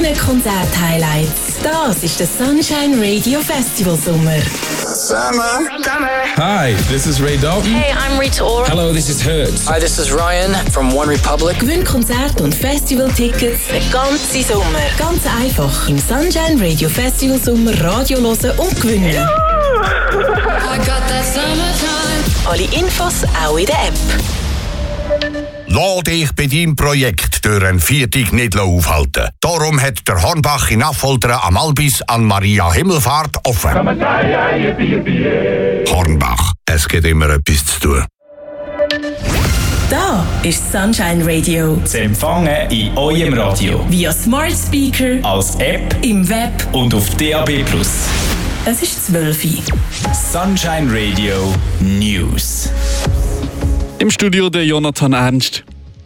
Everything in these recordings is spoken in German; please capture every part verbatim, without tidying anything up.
deinen Konzert-Highlights. Das ist der Sunshine Radio Festival Sommer. Summer. Summer. Hi, this is Ray Dalton. Hey, I'm Rita Ora. Hello, this is Hertz. Hi, this is Ryan from One Republic. Gewinn Konzert- und Festival-Tickets den ganzen Sommer. Ganz einfach. Im Sunshine Radio Festival Sommer Radio hören und gewinnen. I got that summertime. Alle Infos auch in der App. Lass dich bei deinem Projekt durch einen Viertag nicht aufhalten. Darum hat der Hornbach in Affoltern am Albis an Maria Himmelfahrt offen. Hornbach, es gibt immer etwas zu tun. Da ist Sunshine Radio. Zu empfangen in eurem Radio. Via Smart Speaker, Als App im Web und auf D A B plus. Es ist zwölf Uhr. Sunshine Radio News. Im Studio der Jonathan Ernst.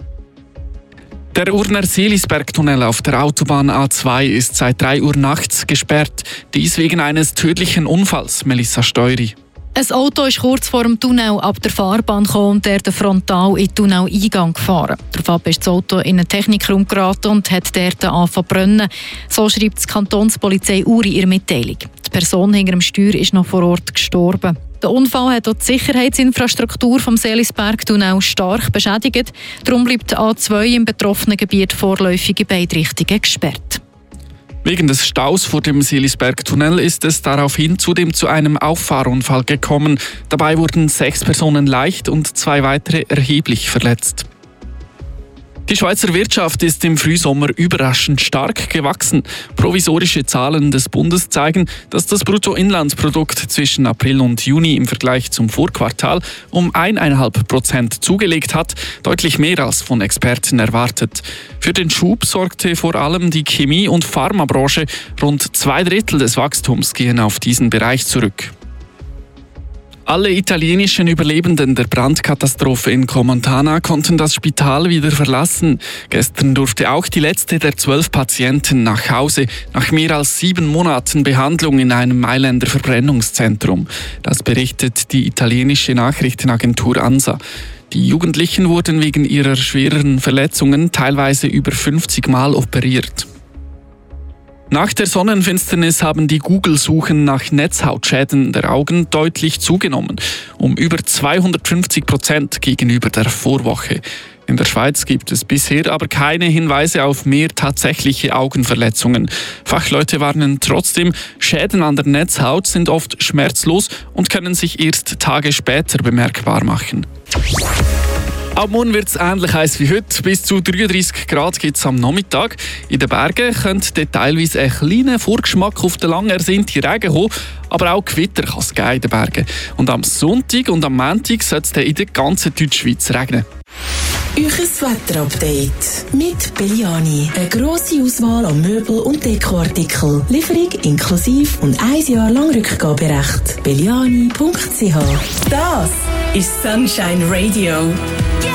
Der Urner-Seelisberg-Tunnel auf der Autobahn A zwei ist seit drei Uhr nachts gesperrt. Dies wegen eines tödlichen Unfalls, Melissa Steury. Ein Auto ist kurz vor dem Tunnel ab der Fahrbahn gekommen und der frontal in den Tunneleingang gefahren. Daraufhin ist das Auto in einen Technikraum geraten und hat dort angefangen zu brennen. So schreibt die Kantonspolizei Uri in ihrer Mitteilung. Die Person hinter dem Steuer ist noch vor Ort gestorben. Der Unfall hat auch die Sicherheitsinfrastruktur vom Seelisberg-Tunnel stark beschädigt. Darum bleibt die A zwei im betroffenen Gebiet vorläufig in beide Richtungen gesperrt. Wegen des Staus vor dem Seelisberg-Tunnel ist es daraufhin zudem zu einem Auffahrunfall gekommen. Dabei wurden sechs Personen leicht und zwei weitere erheblich verletzt. Die Schweizer Wirtschaft ist im Frühsommer überraschend stark gewachsen. Provisorische Zahlen des Bundes zeigen, dass das Bruttoinlandsprodukt zwischen April und Juni im Vergleich zum Vorquartal um eineinhalb Prozent zugelegt hat, deutlich mehr als von Experten erwartet. Für den Schub sorgte vor allem die Chemie- und Pharmabranche. Rund zwei Drittel des Wachstums gehen auf diesen Bereich zurück. Alle italienischen Überlebenden der Brandkatastrophe in Comontana konnten das Spital wieder verlassen. Gestern durfte auch die letzte der zwölf Patienten nach Hause, nach mehr als sieben Monaten Behandlung in einem Mailänder Verbrennungszentrum. Das berichtet die italienische Nachrichtenagentur ANSA. Die Jugendlichen wurden wegen ihrer schwereren Verletzungen teilweise über fünfzig Mal operiert. Nach der Sonnenfinsternis haben die Google-Suchen nach Netzhautschäden der Augen deutlich zugenommen, um über zweihundertfünfzig Prozent gegenüber der Vorwoche. In der Schweiz gibt es bisher aber keine Hinweise auf mehr tatsächliche Augenverletzungen. Fachleute warnen trotzdem, Schäden an der Netzhaut sind oft schmerzlos und können sich erst Tage später bemerkbar machen. Ab morgen wird es ähnlich heiß wie heute. Bis zu dreiunddreissig Grad gibt es am Nachmittag. In den Bergen könnte teilweise ein kleiner Vorgeschmack auf den lang ersehnten Regen kommen, aber auch Gewitter kann es geben in den Bergen. Und am Sonntag und am Montag soll es in der ganzen Deutschschweiz regnen. Euches Wetterupdate mit Belliani. Eine grosse Auswahl an Möbel- und Dekoartikeln. Lieferung inklusive und ein Jahr lang Rückgaberecht. belliani punkt c h. Das ist Sunshine Radio.